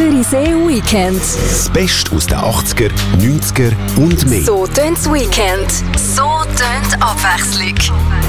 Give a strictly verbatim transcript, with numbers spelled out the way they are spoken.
Zürichsee Weekend. Das Beste aus den achtziger, neunziger und mehr. So tönt's Weekend. So tönt Abwechslung.